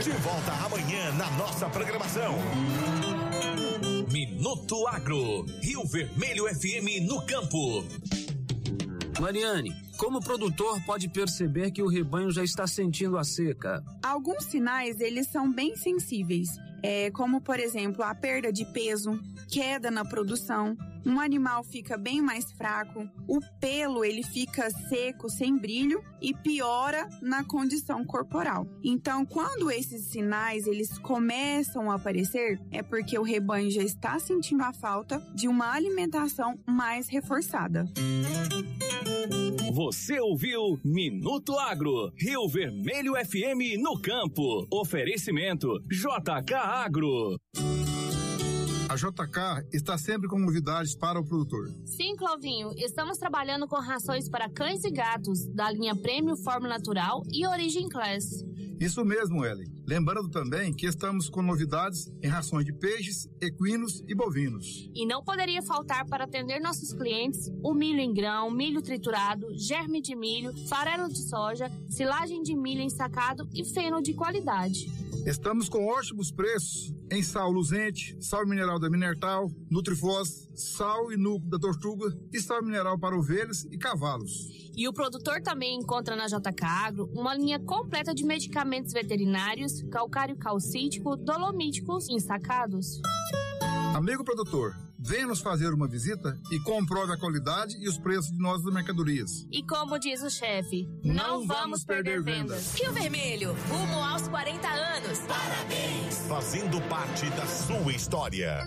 De volta amanhã na nossa programação. Minuto Agro, Rio Vermelho FM no campo. Mariane, como o produtor pode perceber que o rebanho já está sentindo a seca? Alguns sinais, eles são bem sensíveis, como, por exemplo, a perda de peso, queda na produção, um animal fica bem mais fraco, o pelo ele fica seco, sem brilho e piora na condição corporal. Então, quando esses sinais eles começam a aparecer, é porque o rebanho já está sentindo a falta de uma alimentação mais reforçada. Você ouviu Minuto Agro, Rio Vermelho FM no campo. Oferecimento JK Agro. A JK está sempre com novidades para o produtor. Sim, Clovinho, estamos trabalhando com rações para cães e gatos, da linha Prêmio, Fórmula Natural e Origin Class. Isso mesmo, Ellen. Lembrando também que estamos com novidades em rações de peixes, equinos e bovinos. E não poderia faltar para atender nossos clientes o milho em grão, milho triturado, germe de milho, farelo de soja, silagem de milho ensacado e feno de qualidade. Estamos com ótimos preços em sal luzente, sal mineral da Minertal, Nutrifós, sal e núcleo da Tortuga e sal mineral para ovelhas e cavalos. E o produtor também encontra na JK Agro uma linha completa de medicamentos veterinários, calcário calcítico, dolomíticos ensacados. Amigo produtor, venha nos fazer uma visita e comprove a qualidade e os preços de nossas mercadorias. E como diz o chefe, não vamos perder vendas. Rio Vermelho, rumo aos 40 anos. Parabéns! Fazendo parte da sua história.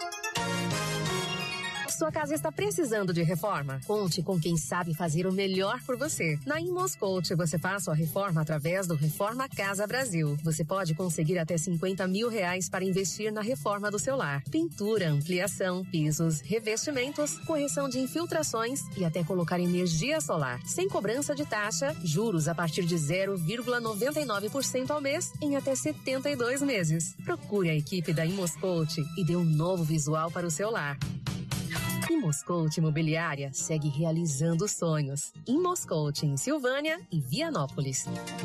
Sua casa está precisando de reforma? Conte com quem sabe fazer o melhor por você. Na Imoscoach você faz sua reforma através do Reforma Casa Brasil. Você pode conseguir até R$50 mil para investir na reforma do seu lar. Pintura, ampliação, pisos, revestimentos, correção de infiltrações e até colocar energia solar. Sem cobrança de taxa, juros a partir de 0,99% ao mês em até 72 meses. Procure a equipe da Imoscoach e dê um novo visual para o seu lar. Imoscoach Imobiliária segue realizando sonhos. Imoscoach em Silvânia e Vianópolis.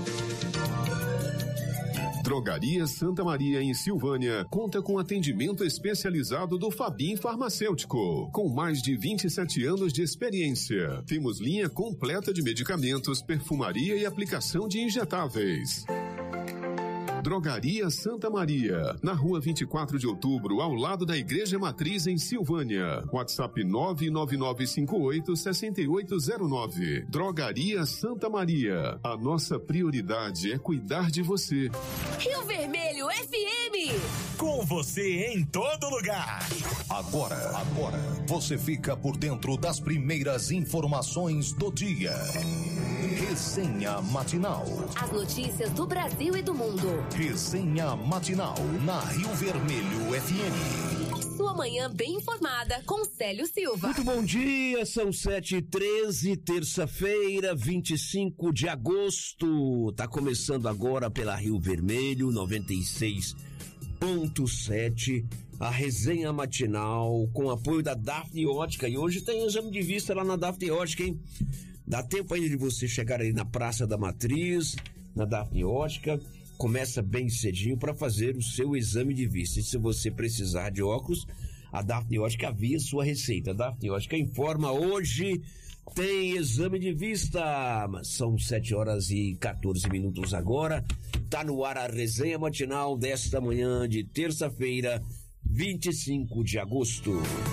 Drogaria Santa Maria em Silvânia conta com atendimento especializado do Fabim Farmacêutico, com mais de 27 anos de experiência. Temos linha completa de medicamentos, perfumaria e aplicação de injetáveis. Drogaria Santa Maria, na rua 24 de outubro, ao lado da Igreja Matriz em Silvânia. WhatsApp 99958-6809. Drogaria Santa Maria. A nossa prioridade é cuidar de você. Rio Vermelho FM. Com você em todo lugar. Agora, você fica por dentro das primeiras informações do dia. Resenha Matinal. As notícias do Brasil e do mundo. Resenha Matinal na Rio Vermelho FM. Sua manhã bem informada com Célio Silva. Muito bom dia, são 7h13, terça-feira, 25 de agosto. Tá começando agora pela Rio Vermelho 96.7, a resenha matinal com apoio da Dafne Ótica. E hoje tem exame de vista lá na Dafne Ótica, hein? Dá tempo ainda de você chegar aí na Praça da Matriz, na Dafne Ótica. Começa bem cedinho para fazer o seu exame de vista. E se você precisar de óculos, a Dafne Ótica avia sua receita. A Dafne Ótica informa: hoje tem exame de vista. São 7h14 agora. Tá no ar a resenha matinal desta manhã de terça-feira, 25 de agosto.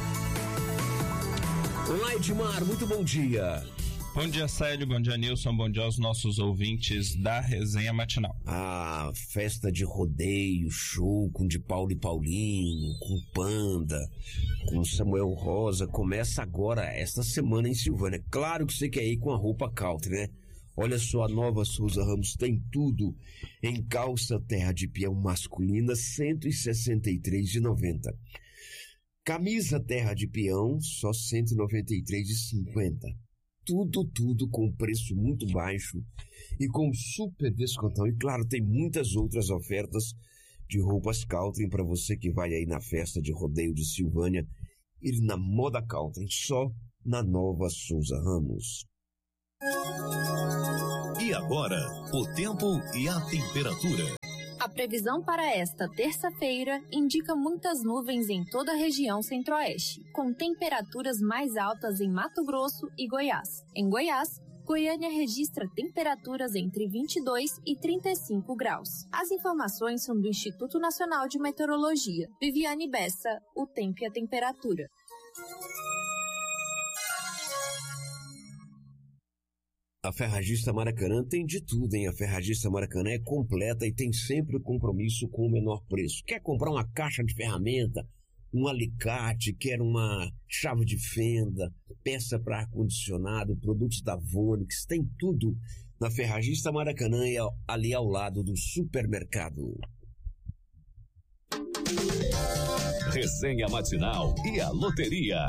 Olá, Edmar, muito bom dia. Bom dia, Célio, bom dia, Nilson, bom dia aos nossos ouvintes da resenha matinal. Ah, festa de rodeio, show com de Paulo e Paulinho, com Panda, com Samuel Rosa, começa agora, esta semana em Silvânia. Claro que você quer ir com a roupa country, né? Olha só, a nova Souza Ramos tem tudo em calça terra de peão masculina, R$163,90. Camisa terra de peão, só R$193,50. Tudo com preço muito baixo e com super descontão. E claro, tem muitas outras ofertas de roupas country para você que vai aí na festa de rodeio de Silvânia e na moda country, só na nova Souza Ramos. E agora, o tempo e a temperatura. A A previsão para esta terça-feira indica muitas nuvens em toda a região centro-oeste, com temperaturas mais altas em Mato Grosso e Goiás. Em Goiás, Goiânia registra temperaturas entre 22 e 35 graus. As informações são do Instituto Nacional de Meteorologia. Viviane Bessa, o tempo e a temperatura. A Ferragista Maracanã tem de tudo, hein? A Ferragista Maracanã é completa e tem sempre o compromisso com o menor preço. Quer comprar uma caixa de ferramenta, um alicate, quer uma chave de fenda, peça para ar-condicionado, produtos da Vonix, tem tudo na Ferragista Maracanã e ali ao lado do supermercado. Resenha matinal e a loteria.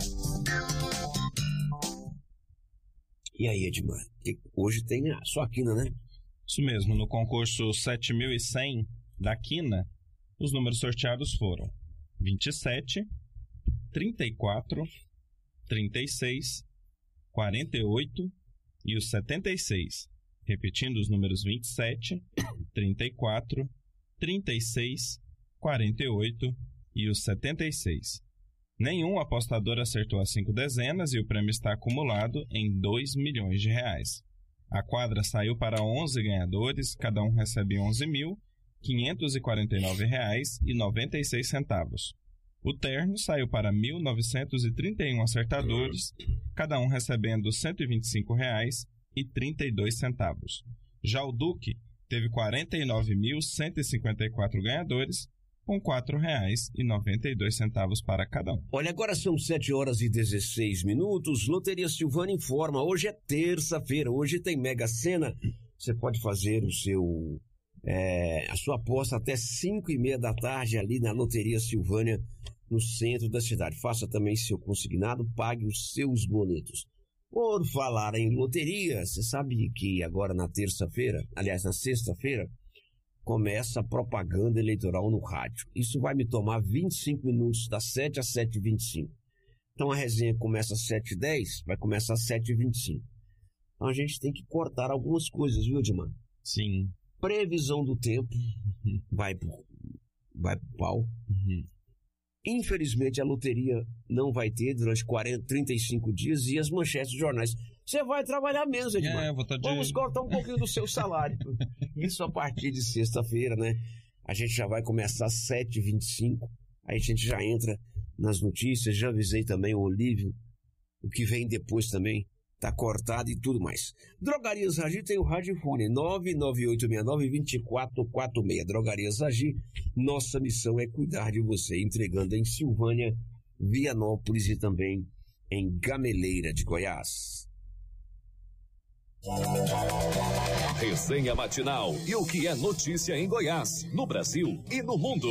E aí, Edmar? Hoje tem a sua quina, né? Isso mesmo, no concurso 7.100 da quina, os números sorteados foram 27, 34, 36, 48 e o 76. Repetindo os números 27, 34, 36, 48 e o 76. Nenhum apostador acertou as 5 dezenas e o prêmio está acumulado em R$2 milhões. A quadra saiu para 11 ganhadores, cada um recebe R$ 11.549,96. O terno saiu para 1.931 acertadores, cada um recebendo R$ 125,32. Já o Duque teve 49.154 ganhadores, com R$ 4,92 para cada um. Olha, agora são 7h16. Loteria Silvânia informa, hoje é terça-feira, hoje tem Mega Sena. Você pode fazer a sua aposta até 5h30 da tarde ali na Loteria Silvânia, no centro da cidade. Faça também seu consignado, pague os seus boletos. Por falar em loteria, você sabe que agora na sexta-feira, começa a propaganda eleitoral no rádio. Isso vai me tomar 25 minutos, das 7 às 7h25. Então a resenha começa às 7h10, vai começar às 7h25. Então a gente tem que cortar algumas coisas, viu, Edmar? Sim. Previsão do tempo vai pro pau. Infelizmente a loteria não vai ter durante 35 dias e as manchetes dos jornais. Você vai trabalhar menos, Edmar. Vamos cortar um pouquinho do seu salário. Isso a partir de sexta-feira, né? A gente já vai começar às 7h25. Aí a gente já entra nas notícias. Já avisei também o Olívio. O que vem depois também tá cortado e tudo mais. Drogarias Agi tem o radiofone 99869-2446. Drogarias Agi, nossa missão é cuidar de você, entregando em Silvânia, Vianópolis e também em Gameleira de Goiás. Resenha matinal e o que é notícia em Goiás, no Brasil e no mundo.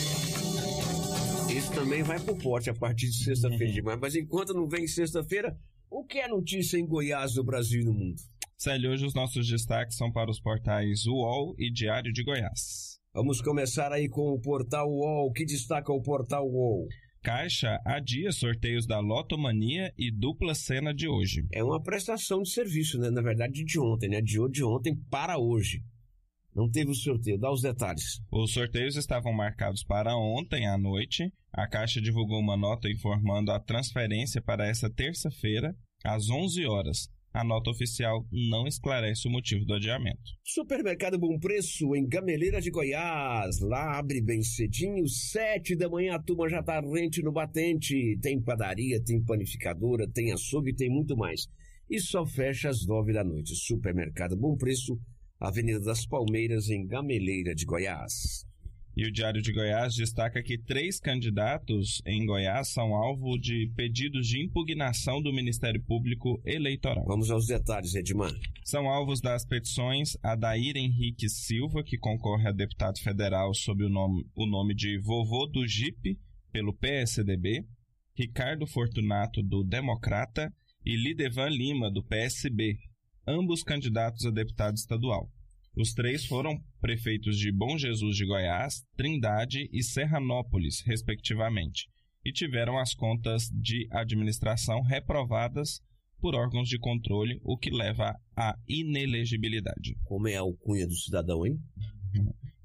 Isso também vai pro pote a partir de sexta-feira demais, mas enquanto não vem sexta-feira, o que é notícia em Goiás, no Brasil e no mundo? Célio, hoje os nossos destaques são para os portais UOL e Diário de Goiás. Vamos começar aí com o portal UOL. O que destaca o portal UOL? Caixa adia sorteios da Lotomania e dupla cena de hoje. É uma prestação de serviço, né? Na verdade, de ontem, né? De ontem para hoje. Não teve o sorteio. Dá os detalhes. Os sorteios estavam marcados para ontem à noite. A Caixa divulgou uma nota informando a transferência para essa terça-feira, às 11 horas. A nota oficial não esclarece o motivo do adiamento. Supermercado Bom Preço, em Gameleira de Goiás. Lá abre bem cedinho, 7 da manhã, a turma já tá rente no batente. Tem padaria, tem panificadora, tem açougue, tem muito mais. E só fecha às 9 da noite. Supermercado Bom Preço, Avenida das Palmeiras, em Gameleira de Goiás. E o Diário de Goiás destaca que 3 candidatos em Goiás são alvo de pedidos de impugnação do Ministério Público Eleitoral. Vamos aos detalhes, Edmar. São alvos das petições Adair Henrique Silva, que concorre a deputado federal sob o nome de Vovô do Jipe, pelo PSDB, Ricardo Fortunato, do Democrata, e Lidevan Lima, do PSB, ambos candidatos a deputado estadual. Os 3 foram prefeitos de Bom Jesus de Goiás, Trindade e Serranópolis, respectivamente, e tiveram as contas de administração reprovadas por órgãos de controle, o que leva à inelegibilidade. Como é a alcunha do cidadão, hein?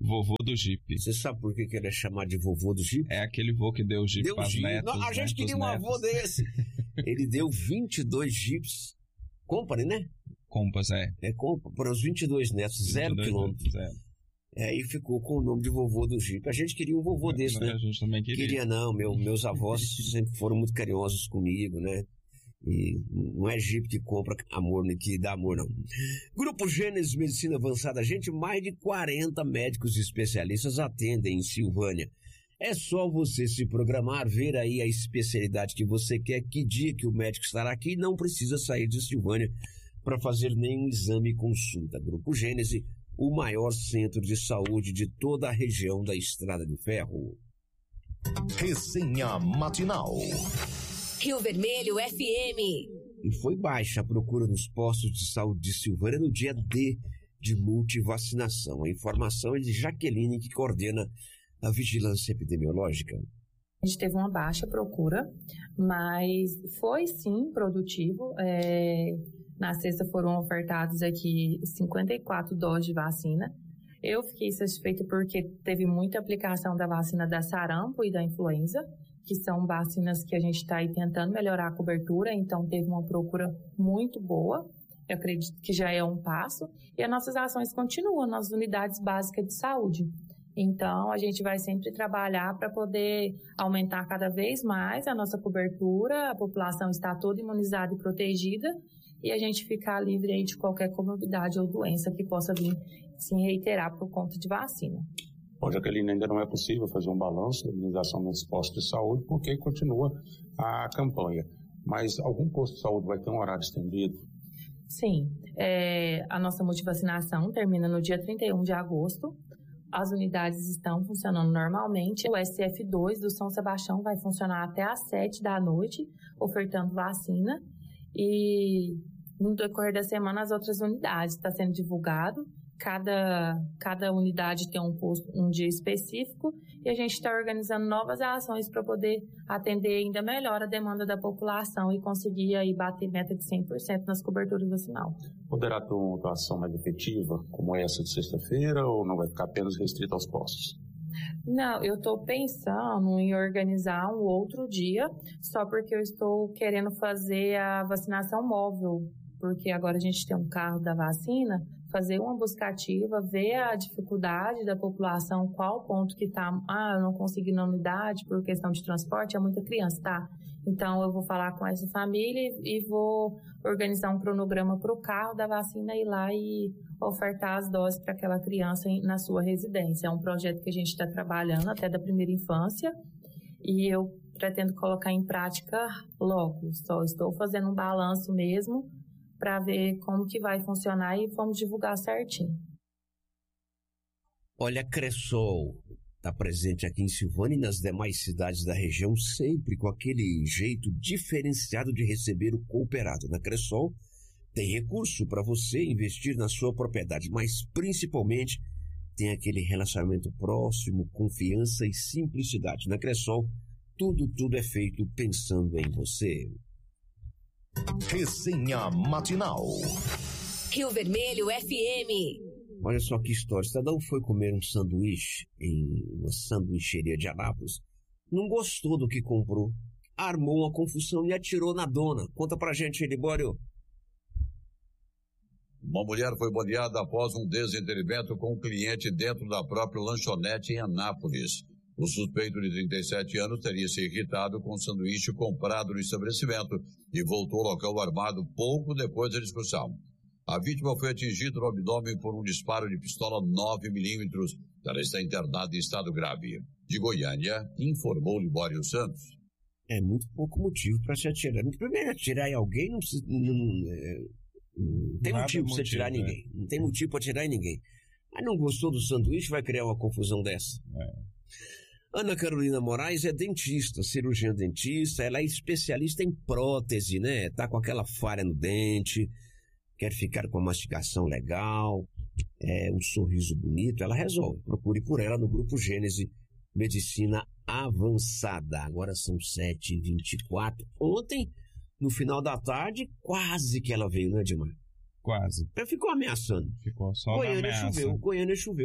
Vovô do Jeep. Você sabe por que ele é chamado de vovô do Jeep? É aquele vô que deu o Jeep para os netos. A gente queria um avô desse. Ele deu 22 Jeeps. Company, né? Compass, é. É Compass, para os 22 netos, 0 quilômetros. E ficou com o nome de vovô do Jeep. A gente queria um vovô desse, né? A gente também queria. Meus avós sempre foram muito carinhosos comigo, né? E não é Jeep que compra amor, nem que dá amor, não. Grupo Gênesis Medicina Avançada, gente, mais de 40 médicos e especialistas atendem em Silvânia. É só você se programar, ver aí a especialidade que você quer, que dia que o médico estará aqui, não precisa sair de Silvânia para fazer nenhum exame e consulta. Grupo Gênesis, o maior centro de saúde de toda a região da Estrada de Ferro. Resenha Matinal. Rio Vermelho FM. E foi baixa a procura nos postos de saúde de Silvânia no dia D de multivacinação. A informação é de Jaqueline, que coordena a vigilância epidemiológica. A gente teve uma baixa procura, mas foi sim produtivo. Na sexta foram ofertados aqui 54 doses de vacina. Eu fiquei satisfeita porque teve muita aplicação da vacina da sarampo e da influenza, que são vacinas que a gente está aí tentando melhorar a cobertura, então teve uma procura muito boa. Eu acredito que já é um passo. E as nossas ações continuam nas unidades básicas de saúde. Então, a gente vai sempre trabalhar para poder aumentar cada vez mais a nossa cobertura, a população está toda imunizada e protegida, e a gente ficar livre aí de qualquer comorbidade ou doença que possa vir se reiterar por conta de vacina. Bom, Jaqueline, ainda não é possível fazer um balanço da imunização nos postos de saúde, porque continua a campanha. Mas algum posto de saúde vai ter um horário estendido? Sim, a nossa multivacinação termina no dia 31 de agosto. As unidades estão funcionando normalmente. O SF2 do São Sebastião vai funcionar até às 7 da noite, ofertando vacina. E no decorrer da semana, as outras unidades está sendo divulgado. Cada unidade tem um dia específico e a gente está organizando novas ações para poder atender ainda melhor a demanda da população e conseguir aí bater meta de 100% nas coberturas vacinal. Poderá ter uma atuação mais efetiva, como essa de sexta-feira, ou não vai ficar apenas restrita aos postos? Não, eu estou pensando em organizar um outro dia, só porque eu estou querendo fazer a vacinação móvel, porque agora a gente tem um carro da vacina, fazer uma buscativa, ver a dificuldade da população, qual ponto que está, eu não consegui na unidade por questão de transporte, é muita criança, tá? Então eu vou falar com essa família e vou organizar um cronograma para o carro da vacina ir lá e ofertar as doses para aquela criança na sua residência. É um projeto que a gente está trabalhando até da primeira infância e eu pretendo colocar em prática logo. Só estou fazendo um balanço mesmo para ver como que vai funcionar e vamos divulgar certinho. Olha, a Cressol está presente aqui em Silvânia e nas demais cidades da região, sempre com aquele jeito diferenciado de receber o cooperado. Na Cressol tem recurso para você investir na sua propriedade, mas principalmente tem aquele relacionamento próximo, confiança e simplicidade. Na Cressol, tudo é feito pensando em você. Resenha Matinal. Rio Vermelho FM. Olha só que história. O cidadão foi comer um sanduíche em uma sanduicheria de Anápolis. Não gostou do que comprou. Armou uma confusão e atirou na dona. Conta pra gente, Libório. Uma mulher foi baleada após um desentendimento com um cliente dentro da própria lanchonete em Anápolis. O suspeito de 37 anos teria se irritado com um sanduíche comprado no estabelecimento e voltou ao local armado pouco depois da discussão. A vítima foi atingida no abdômen por um disparo de pistola 9mm. Ela está internada em estado grave. De Goiânia, informou Libório Santos. É muito pouco motivo para se atirar. Primeiro, atirar em alguém não tem motivo para se atirar em ninguém. Não tem motivo para atirar em ninguém. Mas não gostou do sanduíche, vai criar uma confusão dessa. Ana Carolina Moraes é dentista, cirurgiã dentista, ela é especialista em prótese, né? Tá com aquela falha no dente, quer ficar com a mastigação legal, um sorriso bonito, ela resolve. Procure por ela no Grupo Gênesis Medicina Avançada. Agora são 7h24. Ontem, no final da tarde, quase que ela veio, né, Edmar? Quase. Ela ficou ameaçando. Ficou só na ameaça. Goiânia choveu.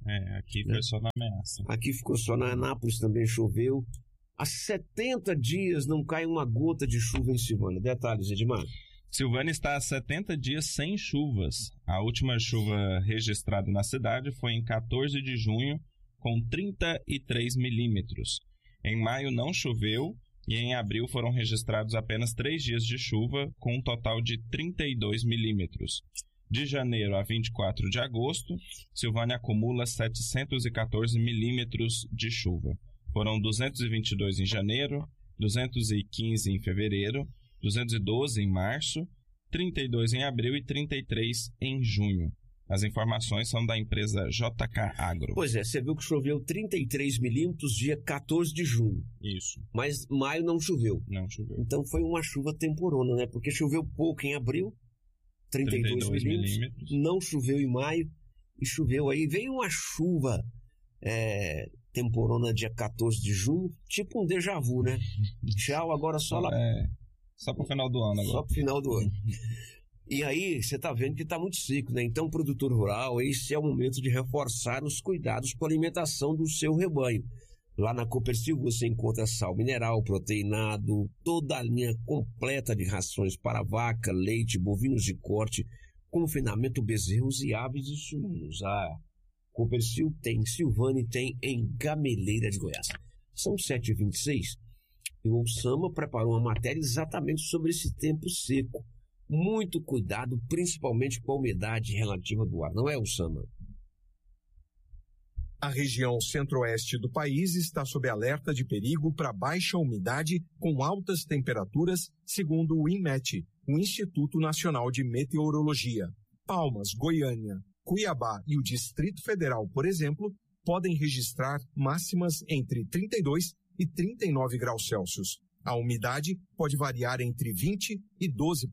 Aqui foi só na ameaça. Aqui ficou só na Anápolis, também choveu. Há 70 dias não cai uma gota de chuva em Silvânia. Detalhes, Edmar. Silvânia está há 70 dias sem chuvas. A última chuva registrada na cidade foi em 14 de junho, com 33 milímetros. Em maio não choveu e em abril foram registrados apenas 3 dias de chuva, com um total de 32 milímetros. De janeiro a 24 de agosto, Silvânia acumula 714 milímetros de chuva. Foram 222 em janeiro, 215 em fevereiro, 212 em março, 32 em abril e 33 em junho. As informações são da empresa JK Agro. Pois é, você viu que choveu 33 milímetros dia 14 de junho. Isso. Mas maio não choveu. Não choveu. Então foi uma chuva temporona, né? Porque choveu pouco em abril, 32 milímetros. Não choveu em maio e choveu aí. Veio uma chuva temporona dia 14 de junho, tipo um déjà vu, né? Tchau, agora só lá. Só pro final do ano agora. Só pro final do ano. E aí, você tá vendo que tá muito seco, né? Então, produtor rural, esse é o momento de reforçar os cuidados com a alimentação do seu rebanho. Lá na Copercil você encontra sal mineral, proteinado, toda a linha completa de rações para vaca, leite, bovinos de corte, confinamento, bezerros e aves e suínos. A Copercil tem em Silvânia e tem em Gameleira de Goiás. São 7h26 e o Osama preparou uma matéria exatamente sobre esse tempo seco. Muito cuidado, principalmente com a umidade relativa do ar, não é, Osama? A região centro-oeste do país está sob alerta de perigo para baixa umidade com altas temperaturas, segundo o INMET, o Instituto Nacional de Meteorologia. Palmas, Goiânia, Cuiabá e o Distrito Federal, por exemplo, podem registrar máximas entre 32 e 39 graus Celsius. A umidade pode variar entre 20% e 12%.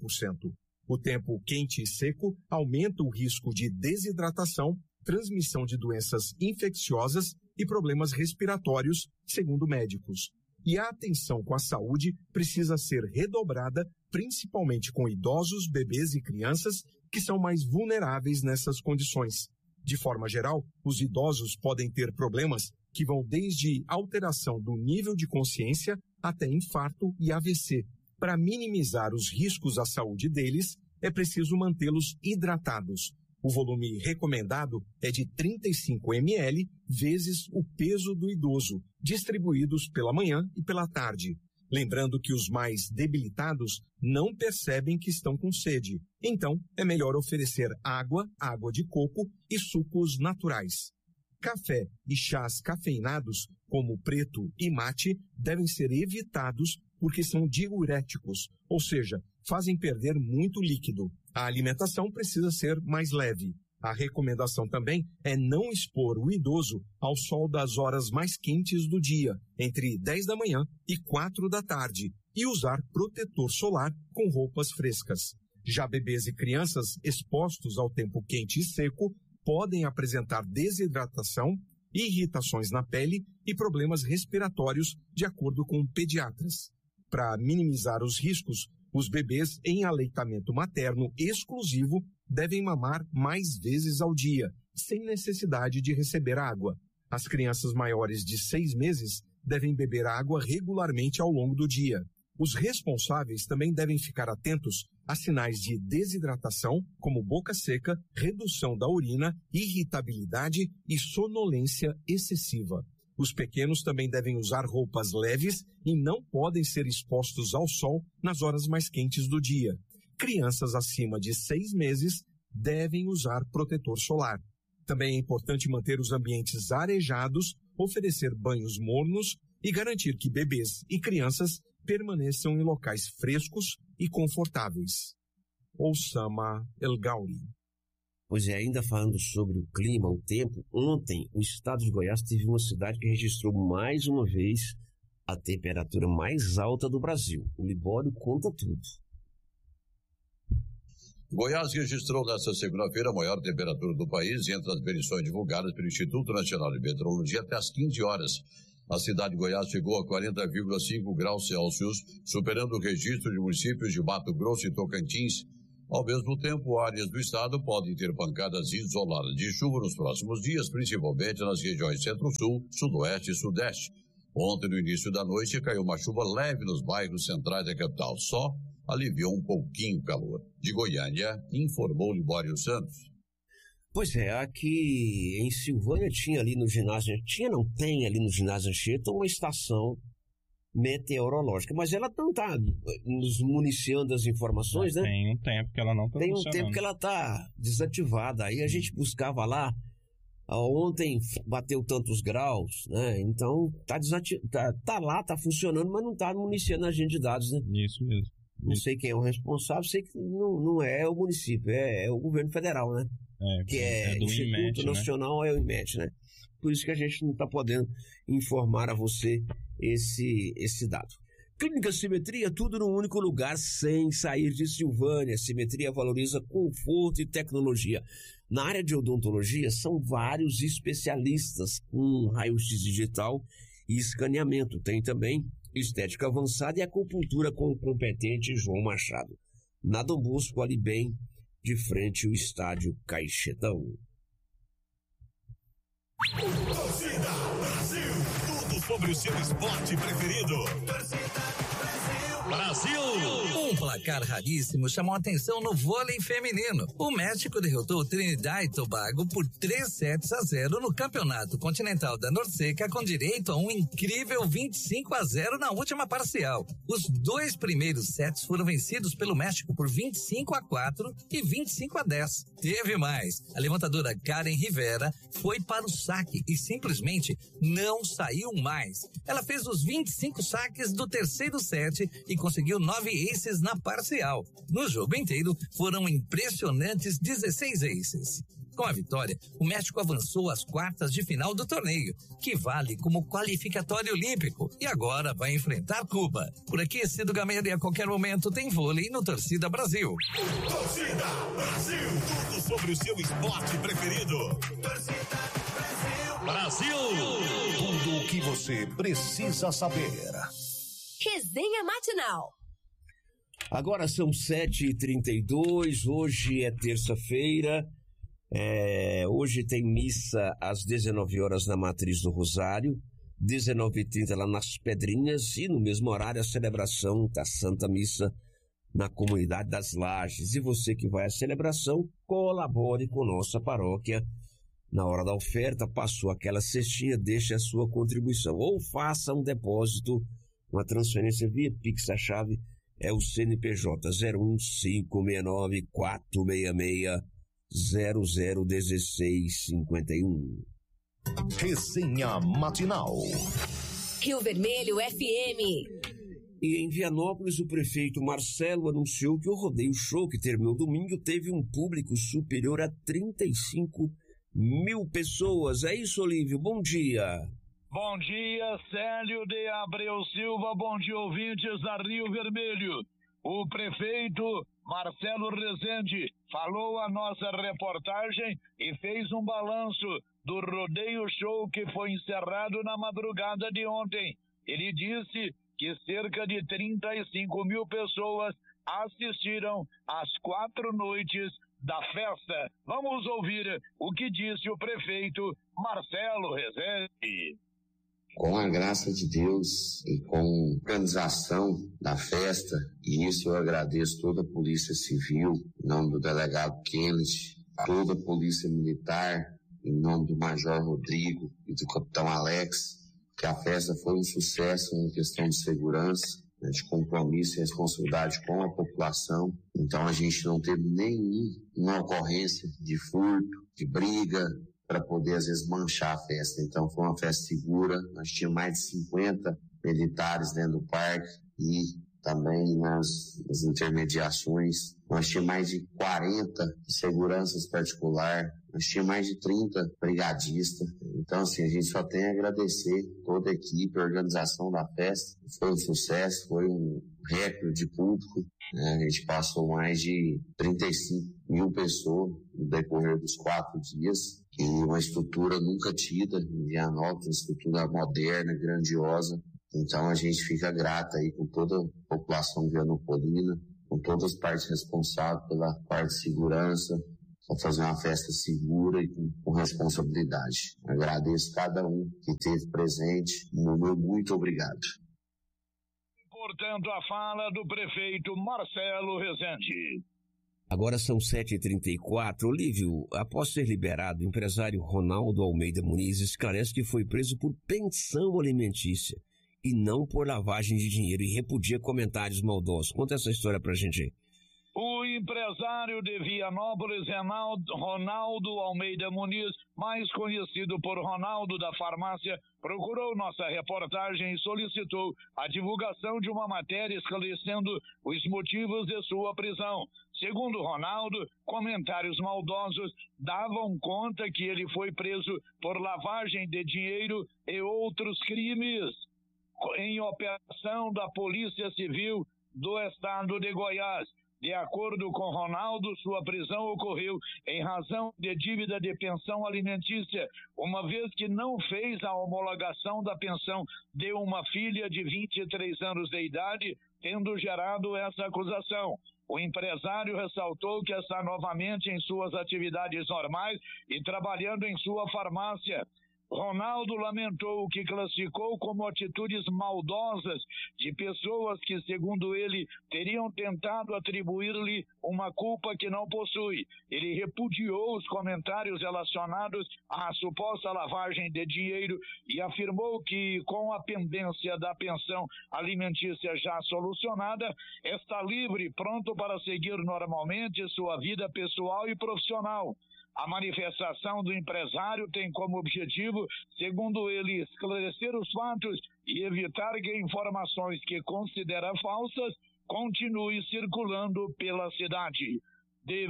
O tempo quente e seco aumenta o risco de desidratação, transmissão de doenças infecciosas e problemas respiratórios, segundo médicos. E a atenção com a saúde precisa ser redobrada, principalmente com idosos, bebês e crianças, que são mais vulneráveis nessas condições. De forma geral, os idosos podem ter problemas que vão desde alteração do nível de consciência até infarto e AVC. Para minimizar os riscos à saúde deles, é preciso mantê-los hidratados. O volume recomendado é de 35 ml vezes o peso do idoso, distribuídos pela manhã e pela tarde. Lembrando que os mais debilitados não percebem que estão com sede. Então, é melhor oferecer água, água de coco e sucos naturais. Café e chás cafeinados, como preto e mate, devem ser evitados porque são diuréticos, ou seja, fazem perder muito líquido. A alimentação precisa ser mais leve. A recomendação também é não expor o idoso ao sol das horas mais quentes do dia, entre 10 da manhã e 4 da tarde, e usar protetor solar com roupas frescas. Já bebês e crianças expostos ao tempo quente e seco podem apresentar desidratação, irritações na pele e problemas respiratórios, de acordo com pediatras. Para minimizar os riscos, os bebês em aleitamento materno exclusivo devem mamar mais vezes ao dia, sem necessidade de receber água. As crianças maiores de 6 meses devem beber água regularmente ao longo do dia. Os responsáveis também devem ficar atentos a sinais de desidratação, como boca seca, redução da urina, irritabilidade e sonolência excessiva. Os pequenos também devem usar roupas leves e não podem ser expostos ao sol nas horas mais quentes do dia. Crianças acima de 6 meses devem usar protetor solar. Também é importante manter os ambientes arejados, oferecer banhos mornos e garantir que bebês e crianças permaneçam em locais frescos e confortáveis. Osama El Gauri. Pois é, ainda falando sobre o clima, o tempo, ontem o estado de Goiás teve uma cidade que registrou mais uma vez a temperatura mais alta do Brasil. O Libório conta tudo. Goiás registrou nesta segunda-feira a maior temperatura do país entre as medições divulgadas pelo Instituto Nacional de Meteorologia até às 15 horas. A cidade de Goiás chegou a 40,5 graus Celsius, superando o registro de municípios de Mato Grosso e Tocantins. Ao mesmo tempo, áreas do estado podem ter pancadas isoladas de chuva nos próximos dias, principalmente nas regiões Centro-Sul, Sudoeste e Sudeste. Ontem, no início da noite, caiu uma chuva leve nos bairros centrais da capital. Só aliviou um pouquinho o calor. De Goiânia, informou Libório Santos. Pois é, aqui em Silvânia tinha ali no ginásio, tem ali no ginásio Anchieta uma estação meteorológica, mas ela não está nos municiando as informações, né? Tem um tempo que ela não está funcionando. Tem um tempo que ela está desativada. Aí a gente buscava lá, ontem bateu tantos graus, né? Então tá lá, tá funcionando, mas não está municiando a gente de dados, né? Isso mesmo. Não sei quem é o responsável, sei que não é o município, é o governo federal, né? Que é do Instituto INMET, Nacional, né? É o INMET, né? Por isso que a gente não está podendo informar a você esse dado. Clínica Simetria, tudo num único lugar, sem sair de Silvânia. Simetria valoriza conforto e tecnologia. Na área de odontologia, são vários especialistas com raio-x digital e escaneamento. Tem também estética avançada e acupuntura com o competente João Machado. Na Dom Bosco, ali bem de frente ao estádio Caixetão. Torcida Brasil, tudo sobre o seu esporte preferido. Torcida Brasil! Um placar raríssimo chamou a atenção no vôlei feminino. O México derrotou Trinidad e Tobago por 3-0 no Campeonato Continental da Norseca, com direito a um incrível 25-0 na última parcial. Os 2 primeiros sets foram vencidos pelo México por 25-4 e 25-10. Teve mais. A levantadora Karen Rivera foi para o saque e simplesmente não saiu mais. Ela fez os 25 saques do terceiro set e conseguiu 9 aces na parcial. No jogo inteiro, foram impressionantes 16 aces. Com a vitória, o México avançou às quartas de final do torneio, que vale como qualificatório olímpico, e agora vai enfrentar Cuba. Por aqui, Cido Gameiro, e a qualquer momento tem vôlei no Torcida Brasil. Torcida Brasil, tudo sobre o seu esporte preferido. Torcida Brasil. Tudo o que você precisa saber. Resenha Matinal. Agora são 7h32, hoje é terça-feira, hoje tem missa às 19 horas na Matriz do Rosário, 19h30 lá nas Pedrinhas e no mesmo horário a celebração da Santa Missa na Comunidade das Lajes. E você que vai à celebração, colabore com nossa paróquia. Na hora da oferta, passou aquela cestinha, deixe a sua contribuição ou faça um depósito, uma transferência via Pix. A chave é o CNPJ 01569-466-001651. Resenha Matinal. Rio Vermelho FM. E em Vianópolis, o prefeito Marcelo anunciou que o rodeio show que terminou domingo teve um público superior a 35 mil pessoas. É isso, Olívio? Bom dia. Bom dia, Célio de Abreu Silva. Bom dia, ouvintes da Rio Vermelho. O prefeito Marcelo Rezende falou a nossa reportagem e fez um balanço do rodeio show que foi encerrado na madrugada de ontem. Ele disse que cerca de 35 mil pessoas assistiram às 4 noites da festa. Vamos ouvir o que disse o prefeito Marcelo Rezende. Com a graça de Deus e com a organização da festa, e isso eu agradeço toda a Polícia Civil, em nome do delegado Kennedy, toda a Polícia Militar, em nome do Major Rodrigo e do Capitão Alex, que a festa foi um sucesso em questão de segurança, de compromisso e responsabilidade com a população. Então a gente não teve nenhuma ocorrência de furto, de briga, para poder, às vezes, manchar a festa. Então, foi uma festa segura. Nós tínhamos mais de 50 militares dentro do parque e também nas intermediações. Nós tínhamos mais de 40 seguranças particular. Nós tínhamos mais de 30 brigadistas. Então, assim, a gente só tem a agradecer toda a equipe, a organização da festa. Foi um sucesso, foi um recorde de público. A gente passou mais de 35 mil pessoas no decorrer dos 4 dias. E uma estrutura nunca tida em Vianópolis, uma estrutura moderna, grandiosa. Então a gente fica grato aí com toda a população vianopolina, com todas as partes responsáveis pela parte de segurança, para fazer uma festa segura e com responsabilidade. Agradeço cada um que esteve presente. Meu muito obrigado. Portanto, a fala do prefeito Marcelo Rezende. Agora são 7h34. Olívio, após ser liberado, o empresário Ronaldo Almeida Muniz esclarece que foi preso por pensão alimentícia e não por lavagem de dinheiro e repudia comentários maldosos. Conta essa história pra gente aí. O empresário de Vianópolis, Ronaldo Almeida Muniz, mais conhecido por Ronaldo da Farmácia, procurou nossa reportagem e solicitou a divulgação de uma matéria esclarecendo os motivos de sua prisão. Segundo Ronaldo, comentários maldosos davam conta que ele foi preso por lavagem de dinheiro e outros crimes em operação da Polícia Civil do Estado de Goiás. De acordo com Ronaldo, sua prisão ocorreu em razão de dívida de pensão alimentícia, uma vez que não fez a homologação da pensão de uma filha de 23 anos de idade, tendo gerado essa acusação. O empresário ressaltou que está novamente em suas atividades normais e trabalhando em sua farmácia. Ronaldo lamentou o que classificou como atitudes maldosas de pessoas que, segundo ele, teriam tentado atribuir-lhe uma culpa que não possui. Ele repudiou os comentários relacionados à suposta lavagem de dinheiro e afirmou que, com a pendência da pensão alimentícia já solucionada, está livre, pronto para seguir normalmente sua vida pessoal e profissional. A manifestação do empresário tem como objetivo, segundo ele, esclarecer os fatos e evitar que informações que considera falsas continuem circulando pela cidade. De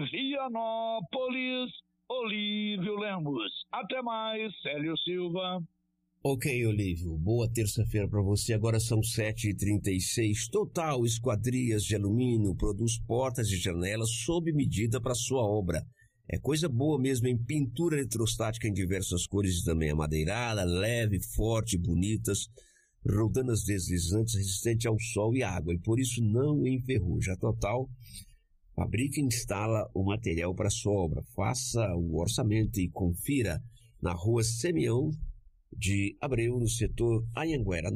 Vianópolis, Olívio Lemos. Até mais, Célio Silva. Ok, Olívio. Boa terça-feira para você. Agora são 7h36. Total Esquadrias de Alumínio produz portas e janelas sob medida para sua obra. É coisa boa mesmo em pintura eletrostática em diversas cores e também amadeirada, leve, forte, bonitas, rodanas deslizantes, resistente ao sol e água e por isso não enferruja. A Total fabrica e instala o material para sua obra. Faça o orçamento e confira na rua Semião de Abreu, no setor Anhanguera,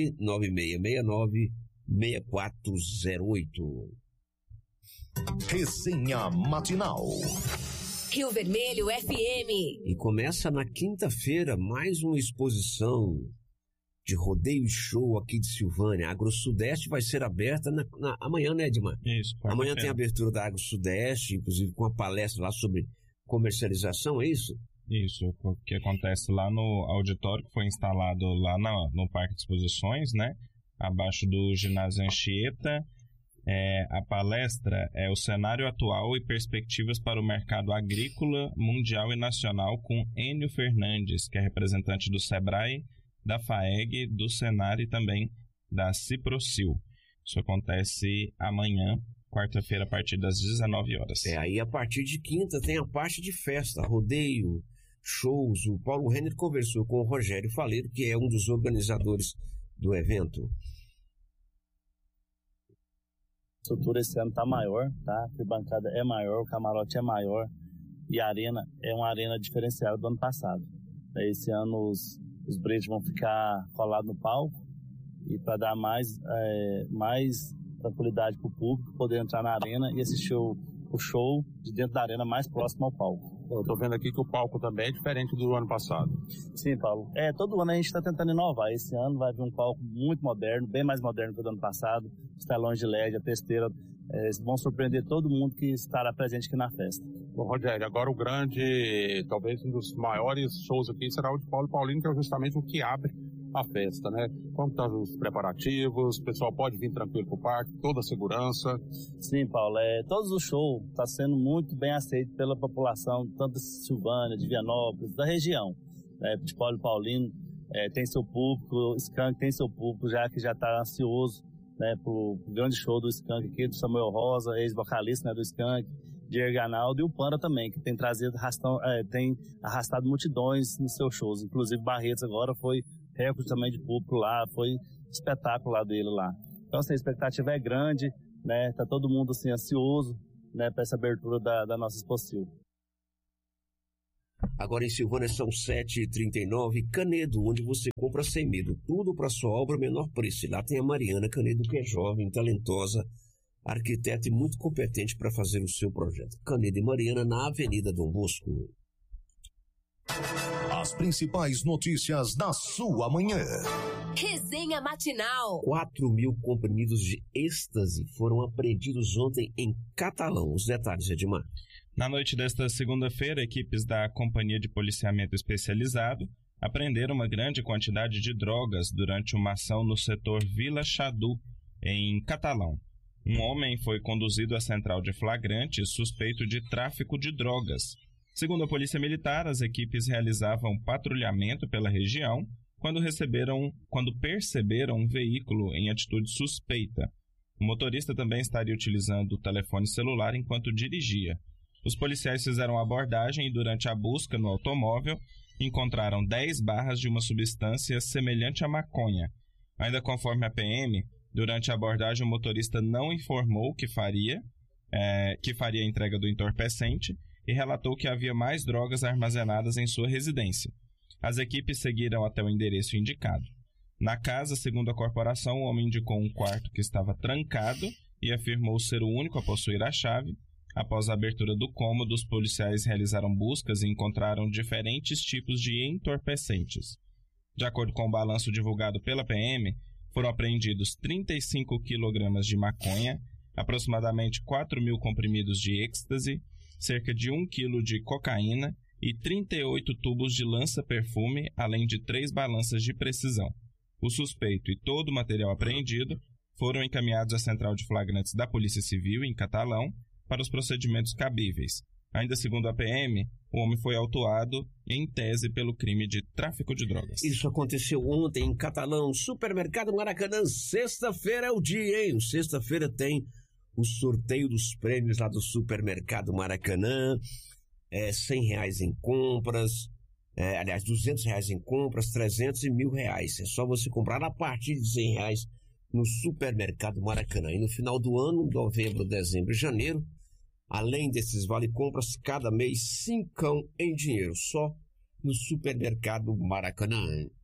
99669-6408. Resenha Matinal. Rio Vermelho FM. E começa na quinta-feira mais uma exposição de rodeio e show aqui de Silvânia. A AgroSudeste vai ser aberta amanhã, né, Edmar? Isso. Amanhã tem a abertura da AgroSudeste, inclusive com uma palestra lá sobre comercialização, é isso? Isso, o que acontece lá no auditório que foi instalado lá no Parque de Exposições, né? Abaixo do ginásio Anchieta. A palestra é o cenário atual e perspectivas para o mercado agrícola mundial e nacional com Enio Fernandes, que é representante do Sebrae, da FAEG, do Senar e também da Ciprocil. Isso acontece amanhã, quarta-feira, a partir das 19 horas. Aí a partir de quinta tem a parte de festa, rodeio, shows. O Paulo Renner conversou com o Rogério Faleiro, que é um dos organizadores do evento. A estrutura esse ano está maior, tá? A arquibancada é maior, o camarote é maior e a arena é uma arena diferenciada do ano passado. Esse ano os bridges vão ficar colados no palco e para dar mais tranquilidade para o público poder entrar na arena e assistir o show de dentro da arena mais próximo ao palco. Eu estou vendo aqui que o palco também é diferente do ano passado. Sim, Paulo. Todo ano a gente está tentando inovar. Esse ano vai vir um palco muito moderno, bem mais moderno que o do ano passado. Os telões de LED, a testeira, vão surpreender todo mundo que estará presente aqui na festa. Bom, Rogério, agora o grande, talvez um dos maiores shows aqui será o de Paulo Paulino, que é justamente o que abre a festa, né? Como estão os preparativos? O pessoal pode vir tranquilo para o parque, toda a segurança? Sim, Paulo. Todos os shows estão sendo muito bem aceitos pela população, tanto de Silvânia, de Vianópolis, da região. De Paulo Paulino tem seu público, o Skank tem seu público já que já está ansioso, né, pro grande show do Skank aqui, do Samuel Rosa, ex-vocalista, né, do Skank, de Erganaldo, e o Panda também, que tem tem arrastado multidões nos seus shows. Inclusive Barretos agora foi recorde também de público lá, foi espetáculo lá dele lá. Então, assim, a expectativa é grande, né? Tá todo mundo assim ansioso, né, para essa abertura da nossa Expocil. Agora em Silvânia são 7h39, Canedo, onde você compra sem medo, tudo para sua obra, menor preço. E lá tem a Mariana Canedo, que é jovem, talentosa, arquiteta e muito competente para fazer o seu projeto. Canedo e Mariana, na Avenida Dom Bosco. As principais notícias da sua manhã. Resenha matinal. 4.000 comprimidos de êxtase foram apreendidos ontem em Catalão. Os detalhes, Edmar. Na noite desta segunda-feira, equipes da Companhia de Policiamento Especializado apreenderam uma grande quantidade de drogas durante uma ação no setor Vila Chadu, em Catalão. Um homem foi conduzido à central de flagrante suspeito de tráfico de drogas. Segundo a Polícia Militar, as equipes realizavam patrulhamento pela região quando perceberam um veículo em atitude suspeita. O motorista também estaria utilizando o telefone celular enquanto dirigia. Os policiais fizeram a abordagem e, durante a busca no automóvel, encontraram 10 barras de uma substância semelhante à maconha. Ainda conforme a PM, durante a abordagem o motorista não informou que faria a entrega do entorpecente e relatou que havia mais drogas armazenadas em sua residência. As equipes seguiram até o endereço indicado. Na casa, segundo a corporação, o homem indicou um quarto que estava trancado e afirmou ser o único a possuir a chave. Após a abertura do cômodo, os policiais realizaram buscas e encontraram diferentes tipos de entorpecentes. De acordo com o balanço divulgado pela PM, foram apreendidos 35 kg de maconha, aproximadamente 4.000 comprimidos de êxtase, cerca de 1 kg de cocaína e 38 tubos de lança-perfume, além de 3 balanças de precisão. O suspeito e todo o material apreendido foram encaminhados à Central de Flagrantes da Polícia Civil, em Catalão, para os procedimentos cabíveis. Ainda segundo a PM, o homem foi autuado, em tese, pelo crime de tráfico de drogas. Isso aconteceu ontem em Catalão, Supermercado Maracanã. Sexta-feira é o dia, hein? Sexta-feira tem o sorteio dos prêmios lá do Supermercado Maracanã. R$100 em compras, R$200 em compras, 300 e R$1.000. É só você comprar a partir de R$100 no Supermercado Maracanã. E no final do ano, novembro, dezembro e janeiro, além desses vale-compras, cada mês 5 em dinheiro, só no Supermercado Maracanã.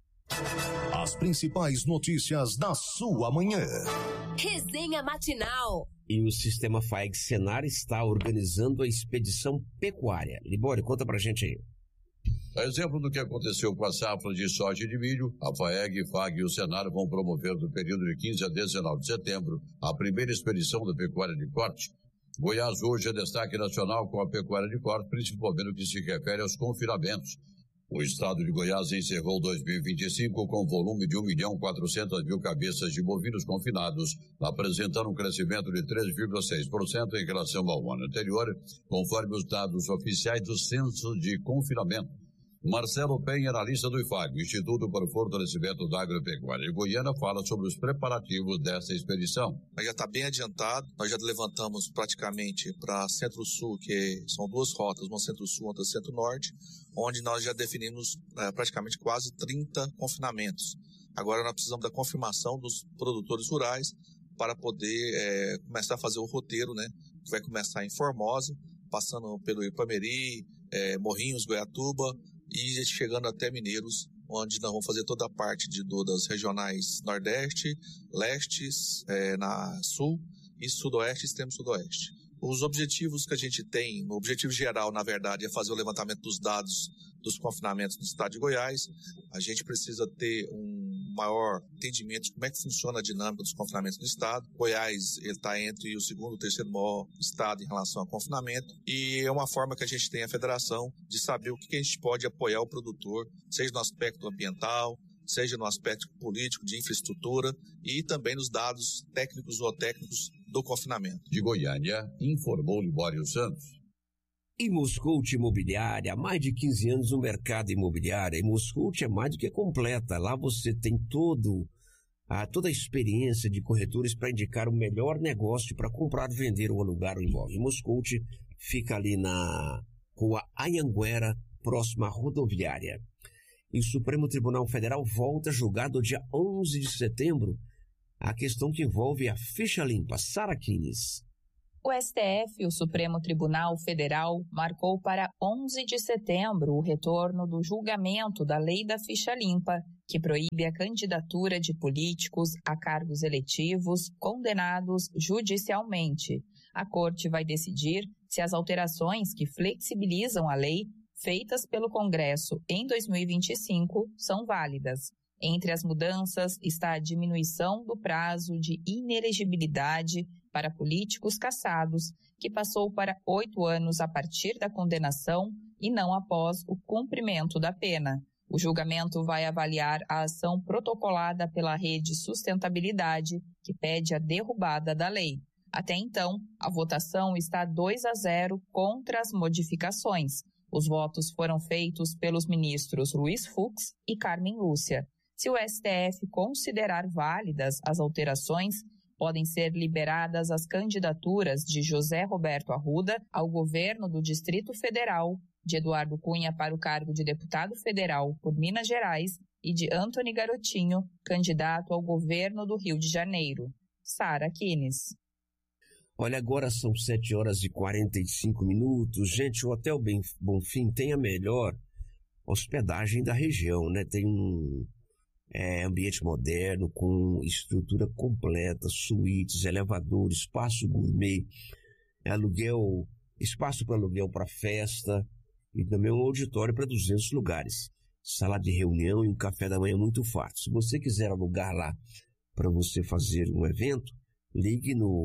As principais notícias da sua manhã. Resenha matinal. E o Sistema FAEG Senar está organizando a expedição pecuária. Libório, conta pra gente aí. A exemplo do que aconteceu com a safra de soja e de milho, a FAEG, FAG e o Senar vão promover no período de 15 a 19 de setembro a primeira expedição da pecuária de corte. Goiás hoje é destaque nacional com a pecuária de corte, principalmente no que se refere aos confinamentos. O estado de Goiás encerrou 2025 com volume de 1.400.000 cabeças de bovinos confinados, apresentando um crescimento de 3,6% em relação ao ano anterior, conforme os dados oficiais do Censo de Confinamento. Marcelo Penha, analista do IFAG, Instituto para o Fortalecimento da Agropecuária de Goiânia, fala sobre os preparativos dessa expedição. Nós já está bem adiantado, nós já levantamos praticamente para Centro-Sul, que são 2 rotas, uma Centro-Sul e outra Centro-Norte, onde nós já definimos praticamente quase 30 confinamentos. Agora nós precisamos da confirmação dos produtores rurais para poder começar a fazer o roteiro, né, que vai começar em Formosa, passando pelo Ipameri, Morrinhos, Goiatuba, e chegando até Mineiros, onde nós vamos fazer toda a parte das regionais Nordeste, Lestes, na Sul e Sudoeste e Extremo Sudoeste. Os objetivos que a gente tem, o objetivo geral, na verdade, é fazer o levantamento dos dados dos confinamentos no estado de Goiás. A gente precisa ter um maior entendimento de como é que funciona a dinâmica dos confinamentos no estado. Goiás está entre o segundo e o terceiro maior estado em relação ao confinamento, e é uma forma que a gente tem a federação de saber o que a gente pode apoiar o produtor, seja no aspecto ambiental, seja no aspecto político, de infraestrutura e também nos dados técnicos ou técnicos do confinamento. De Goiânia, informou Libório Santos. E Moscout Imobiliária, há mais de 15 anos no mercado imobiliário. E Moscout é mais do que completa. Lá você tem toda a experiência de corretores para indicar o melhor negócio para comprar, vender ou alugar o imóvel. E Moscout fica ali na Rua Anhanguera, próxima à rodoviária. E o Supremo Tribunal Federal volta a julgar no dia 11 de setembro a questão que envolve a ficha limpa. Sara Kines. O STF, o Supremo Tribunal Federal, marcou para 11 de setembro o retorno do julgamento da Lei da Ficha Limpa, que proíbe a candidatura de políticos a cargos eletivos condenados judicialmente. A Corte vai decidir se as alterações que flexibilizam a lei, feitas pelo Congresso em 2025, são válidas. Entre as mudanças está a diminuição do prazo de inelegibilidade para políticos cassados, que passou para 8 anos a partir da condenação e não após o cumprimento da pena. O julgamento vai avaliar a ação protocolada pela Rede Sustentabilidade, que pede a derrubada da lei. Até então, a votação está 2-0 contra as modificações. Os votos foram feitos pelos ministros Luiz Fux e Carmen Lúcia. Se o STF considerar válidas as alterações, podem ser liberadas as candidaturas de José Roberto Arruda ao governo do Distrito Federal, de Eduardo Cunha para o cargo de deputado federal por Minas Gerais e de Antony Garotinho, candidato ao governo do Rio de Janeiro. Sara Kines. Olha, agora são 7h45. Gente, o Hotel Bonfim tem a melhor hospedagem da região, né? Tem um ambiente moderno, com estrutura completa, suítes, elevador, espaço gourmet, espaço para aluguel para festa e também um auditório para 200 lugares. Sala de reunião e um café da manhã muito farto. Se você quiser alugar lá para você fazer um evento, ligue no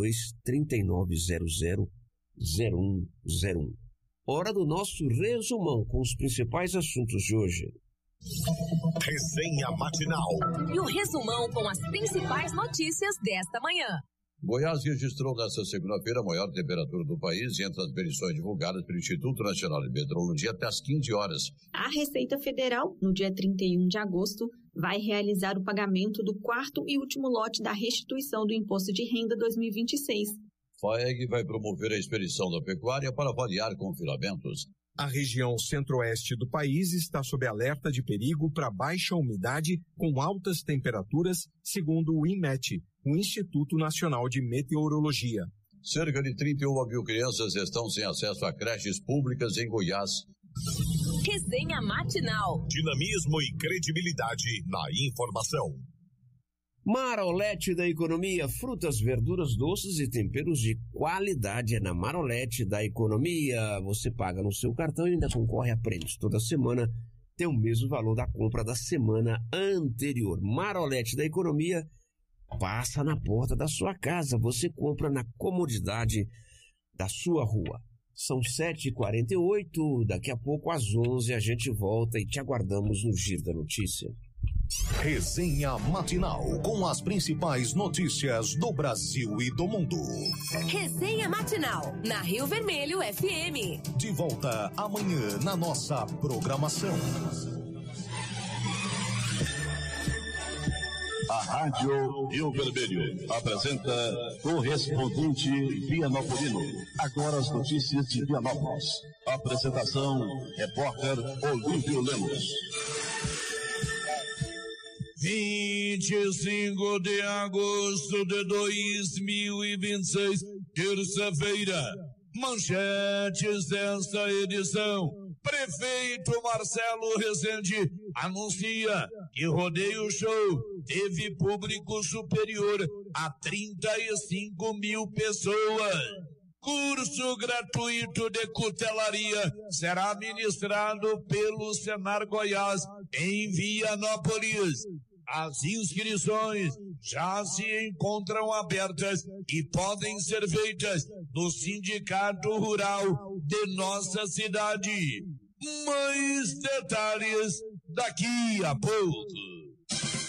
62-3900-0101. Hora do nosso resumão com os principais assuntos de hoje. Resenha Matinal. E o resumão com as principais notícias desta manhã. Goiás registrou nesta segunda-feira a maior temperatura do país entre as medições divulgadas pelo Instituto Nacional de Meteorologia até as 15 horas. A Receita Federal, no dia 31 de agosto, vai realizar o pagamento do quarto e último lote da restituição do Imposto de Renda 2026. FAEG vai promover a expedição da pecuária para avaliar confinamentos. A região centro-oeste do país está sob alerta de perigo para baixa umidade com altas temperaturas, segundo o INMET, o Instituto Nacional de Meteorologia. Cerca de 31 mil crianças estão sem acesso a creches públicas em Goiás. Resenha Matinal. Dinamismo e credibilidade na informação. Marolete da Economia, frutas, verduras, doces e temperos de qualidade é na Marolete da Economia. Você paga no seu cartão e ainda concorre a prêmios. Toda semana tem o mesmo valor da compra da semana anterior. Marolete da Economia passa na porta da sua casa. Você compra na comodidade da sua rua. São 7h48, daqui a pouco às 11 a gente volta e te aguardamos no Giro da Notícia. Resenha Matinal, com as principais notícias do Brasil e do mundo. Resenha Matinal, na Rio Vermelho FM. De volta amanhã na nossa programação. A Rádio Rio Vermelho apresenta Correspondente Vianopolino. Agora as notícias de Vianópolis. Apresentação, repórter Olívio Lemos. 25 de agosto de 2026, terça-feira. Manchetes desta edição. Prefeito Marcelo Rezende anuncia que Rodeio Show teve público superior a 35 mil pessoas. Curso gratuito de cutelaria será ministrado pelo Senar Goiás em Vianópolis. As inscrições já se encontram abertas e podem ser feitas no Sindicato Rural de nossa cidade. Mais detalhes daqui a pouco.